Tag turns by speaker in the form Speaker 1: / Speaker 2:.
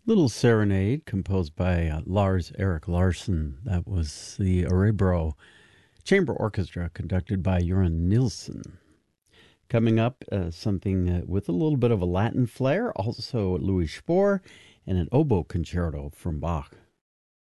Speaker 1: Little Serenade composed by Lars Erik Larson. That was the Örebro Chamber Orchestra conducted by Göran Nilsson. Coming up, something with a little bit of a Latin flair, also Louis Spohr, and an oboe concerto from Bach.